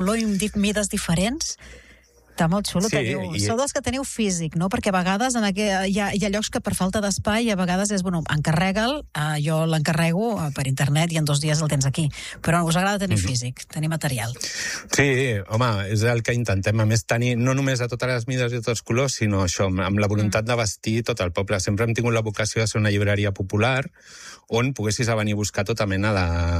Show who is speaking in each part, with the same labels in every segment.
Speaker 1: color i mides diferents. Està molt xulo.
Speaker 2: Sí,
Speaker 1: Sou dels que teniu físic, no? Perquè a vegades hi ha llocs que per falta d'espai a vegades és, encarrega'l, jo l'encarrego per internet i en 2 dies el tens aquí. Però us agrada tenir físic, tenir material.
Speaker 2: Sí, home, és el que intentem. A més, tenir no només a totes les mides i a tots els colors, sinó això, amb la voluntat de vestir tot el poble. Sempre hem tingut la vocació de ser una llibreria popular on poguessis a venir a buscar tota mena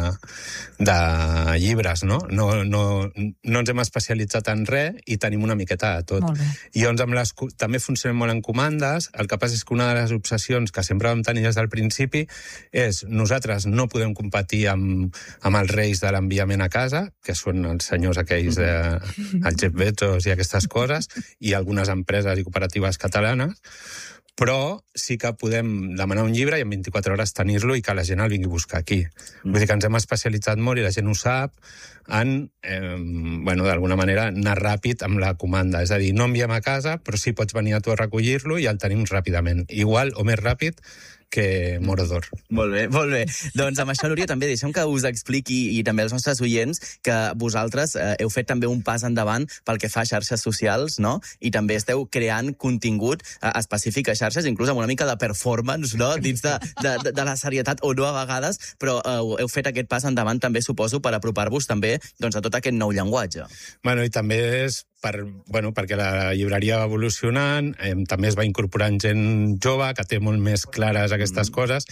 Speaker 2: de llibres, no? No ens hem especialitzat en res i tenim una miqueta de tot. I llavors també funcionem molt en comandes. El que passa és que una de les obsessions que sempre vam tenir des del principi és nosaltres no podem competir amb els reis de l'enviament a casa, que són els senyors aquells, el Jeff Bezos i aquestes coses, i algunes empreses i cooperatives catalanes, però sí que podem demanar un llibre i en 24 hores tenir-lo i que la gent el vingui a buscar aquí. Vull dir que ens hem especialitzat molt, i la gent ho sap, en, d'alguna manera, anar ràpid amb la comanda. És a dir, no enviem a casa, però sí pots venir a tu a recollir-lo i el tenim ràpidament. Igual o més ràpid que Morodor.
Speaker 3: Molt bé, molt bé. Doncs amb això, Núria, també deixem que us expliqui, i també als nostres oients, que vosaltres heu fet també un pas endavant pel que fa a xarxes socials, no? I també esteu creant contingut específic a xarxes, inclús amb una mica de performance, no? Dins de la serietat, o no a vegades, però heu fet aquest pas endavant també, suposo, per apropar-vos també a tot aquest nou llenguatge.
Speaker 2: I també és perquè la llibreria va evolucionant, també es va incorporant gent jove que té molt més clares aquestes coses,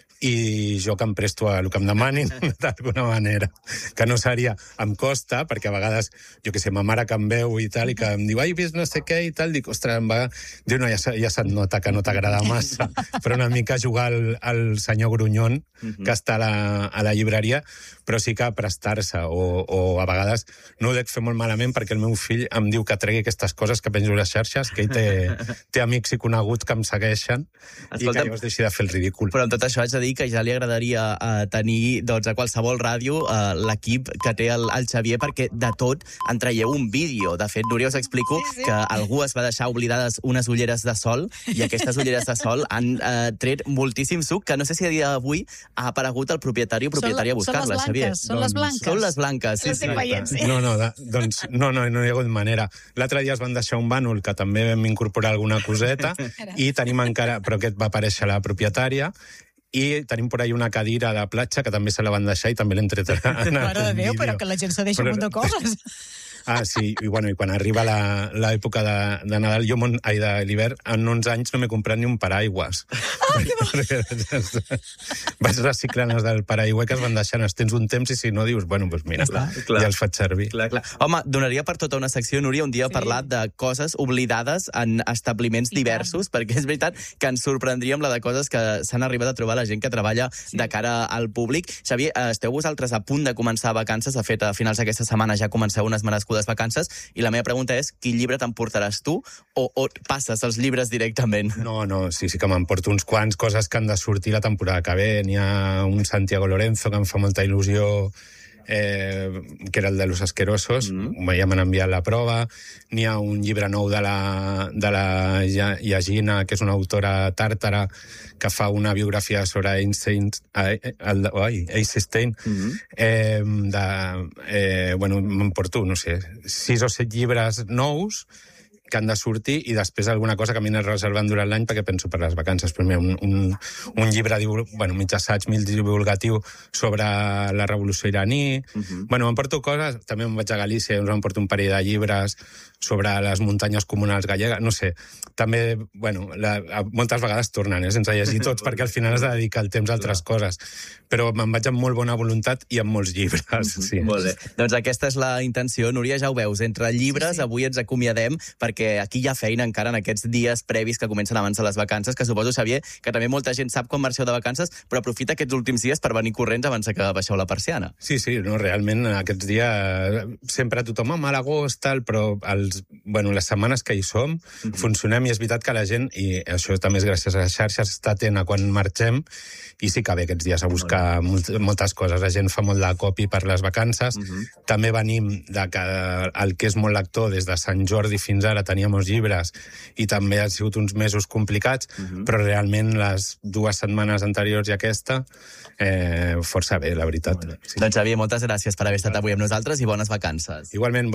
Speaker 2: i jo que em presto a el que em demanin, d'alguna manera. Que no seria... Em costa, perquè a vegades, jo què sé, ma mare que em veu i tal, i que em diu, he vist no sé què i tal, dic, ostres, em va... Diu, no, ja se't nota que no t'agrada massa, però una mica jugar al senyor grunyon que està a la llibreria, però sí que prestar-se, o a vegades no ho dec fer molt malament perquè el meu fill em diu que tregui aquestes coses que penjo a les xarxes, que ell té amics i coneguts que em segueixen, i que llavors deixi de fer el ridícul.
Speaker 3: Però amb tot això haig de dir que ja li agradaria tenir a qualsevol ràdio l'equip que té el Xavier, perquè de tot en traieu un vídeo. De fet, Núria, us explico que algú es va deixar oblidades unes ulleres de sol, i aquestes ulleres de sol han tret moltíssim suc, que no sé si a dia d'avui ha aparegut el propietari o propietària a buscar-les, Xavier.
Speaker 1: Són les blanques.
Speaker 3: Són les blanques, sí.
Speaker 2: No hi ha hagut manera. L'altre dia es van deixar un bànol, que també vam incorporar alguna coseta, i tenim encara... Però aquest va aparèixer la propietària, i tenim por ahí una cadira de platja que també se la van deixar i també l'hem tret en
Speaker 1: Mare de Déu, però que la gent se deixa un munt de coses.
Speaker 2: Sí, i quan arriba l'època de Nadal, de l'hivern, en 11 anys no m'he comprat ni un paraigües. Vaig reciclant els del paraigües que es van deixant, els tens un temps, i si no dius, mira, ja els faig servir.
Speaker 3: Home, donaria per tota una secció, Núria, un dia parlar de coses oblidades en establiments diversos, perquè és veritat que ens sorprendríem la de coses que s'han arribat a trobar la gent que treballa de cara al públic. Xavier, esteu vosaltres a punt de començar vacances? De fet, a finals d'aquesta setmana ja comenceu unes merescudes vacances, i la meva pregunta és, quin llibre t'emportaràs tu, o passes els llibres directament?
Speaker 2: No, sí que m'emporto uns quants, coses que han de sortir la temporada que ve. N'hi ha un Santiago Lorenzo que em fa molta il·lusió, que era el de Los Asquerosos, ja m'han enviat la prova. N'hi ha un llibre nou de la Yagina, que és una autora tàrtara, que fa una biografia sobre Einstein, m'emporto, no sé, 6 o 7 llibres nous que han de sortir, i després alguna cosa que m'he anat reservant durant l'any perquè penso per les vacances. Però mira, un llibre, mig assaig, mig divulgatiu sobre la revolució iraní. M'emporto coses, també me'n vaig a Galícia, m'emporto un parell de llibres sobre les muntanyes comunals gallegues, no sé. També, moltes vegades tornen, sense llegir tots, perquè al final has de dedicar el temps a altres coses. Però me'n vaig amb molt bona voluntat i amb molts llibres, sí.
Speaker 3: Molt bé. Doncs aquesta és la intenció, Núria, ja ho veus. Entre llibres, avui ens acomiadem, perquè aquí hi ha feina encara en aquests dies previs que comencen abans de les vacances, que suposo, Xavier, que també molta gent sap quan marxeu de vacances, però aprofita aquests últims dies per venir corrents abans que baixeu la persiana.
Speaker 2: Sí, realment aquests dies sempre tothom a mal agost, tal, però les setmanes que hi som funcionem, i és veritat que la gent, i això també és gràcies a les xarxes, està atent a quan marxem, i sí que ve aquests dies a buscar moltes coses. La gent fa molt de copy per les vacances. També venim el que és molt lector des de Sant Jordi fins ara, tenia molts llibres i també han sigut uns mesos complicats, però realment les 2 setmanes anteriors i aquesta, força bé, la veritat.
Speaker 3: Sí. Doncs, Xavier, moltes gràcies per haver estat avui amb nosaltres i bones vacances.
Speaker 2: Igualment,